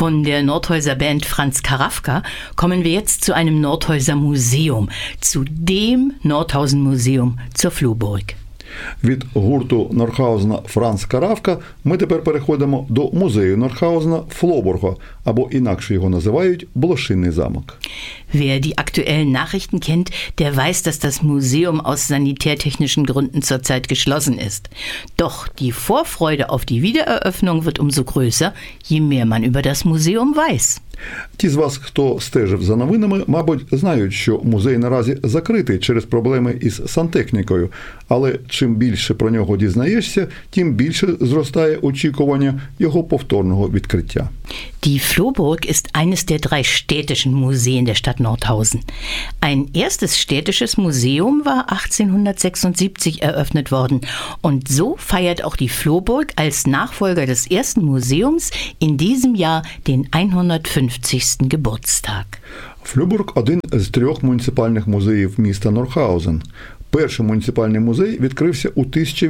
Von der Nordhäuser Band Franz Karafka kommen wir jetzt zu einem Nordhäuser Museum, zu dem Nordhausen Museum zur Floburg. Від гурту Нордхаузена «Франц Каравка» ми тепер переходимо до музею Нордхаузена Флобурга, або інакше його називають Блошиний замок. Wer die aktuellen Nachrichten kennt, der weiß, dass das Museum aus sanitärtechnischen Gründen zurzeit geschlossen ist. Doch die Vorfreude auf die Wiedereröffnung wird umso größer, je mehr man über das Museum weiß. Ті з вас, хто стежив за новинами, мабуть, знають, що музей наразі закритий через проблеми із сантехнікою, але чим більше про нього дізнаєшся, тим більше зростає очікування його повторного відкриття. Die Floburg ist eines der 3 städtischen Museen der Stadt Nordhausen. Ein erstes städtisches Museum war 1876 eröffnet worden und so feiert auch die Floburg als Nachfolger des ersten Museums in diesem Jahr den 150. Geburtstag. Флобург – один з 3 муніципальних музеїв міста Нордхаузен. Перший муніципальний музей відкрився у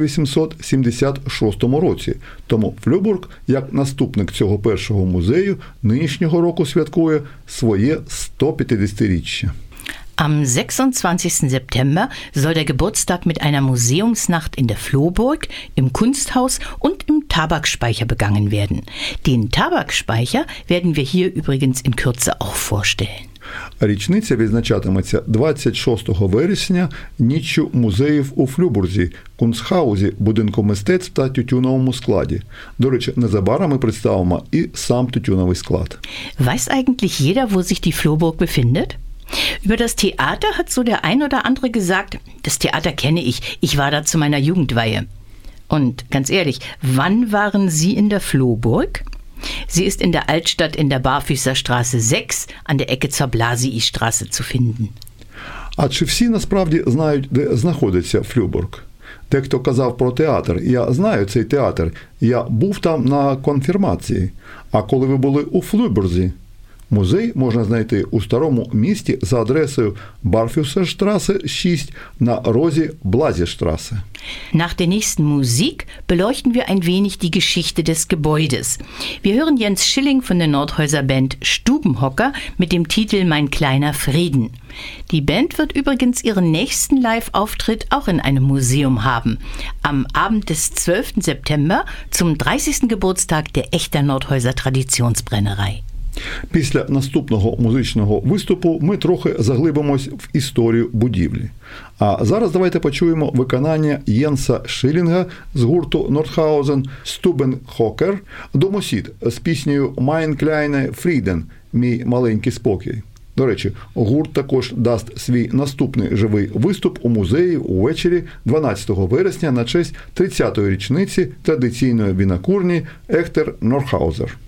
1876 році, тому Флобург, як наступник цього першого музею, нинішнього року святкує своє 150-річчя. Am 26. September soll der Geburtstag mit einer Museumsnacht in der Floburg, im Kunsthaus und im Tabakspeicher begangen werden. Den Tabakspeicher werden wir hier übrigens in Kürze auch vorstellen. Річниця відзначатиметься 26 вересня ніччю музеїв у Флобурзі, Кунстхаузі, будинку мистецтв та тютюновому складі. До речі, незабаром ми представимо і сам тютюновий склад. Weiß eigentlich jeder, wo sich die Floburg befindet? Über das Theater hat so der ein oder andere gesagt, das Theater kenne ich war da zu meiner Jugendweihe. Und ganz ehrlich, wann waren Sie in der Floburg? Sie ist in der Altstadt in der Barfüßerstraße 6 an der Ecke zur Blasii-Straße zu finden. А чи всі насправді знають, де знаходиться Флобург? Дехто казав про театр. Я знаю цей театр. Я був там на конфірмації. А коли ви були у Флобурзі? Музей можна знайти у старому місті за адресою Barfüßerstraße 6 на розі Blasiestraße. Nach der nächsten Musik beleuchten wir ein wenig die Geschichte des Gebäudes. Wir hören Jens Schilling von der Nordhäuser Band Stubenhocker mit dem Titel Mein kleiner Frieden. Die Band wird übrigens ihren nächsten Live-Auftritt auch in einem Museum haben. Am Abend des 12. September zum 30. Geburtstag der Echter Nordhäuser Traditionsbrennerei. Після наступного музичного виступу ми трохи заглибимось в історію будівлі. А зараз давайте почуємо виконання Єнса Шилінга з гурту Нордхаузен «Stubenhocker» «Домосід» з піснею «Mein kleiner Frieden» «Мій маленький спокій». До речі, гурт також дасть свій наступний живий виступ у музеї увечері 12 вересня на честь 30-ї річниці традиційної вінокурні «Ехтер Нордхаузер».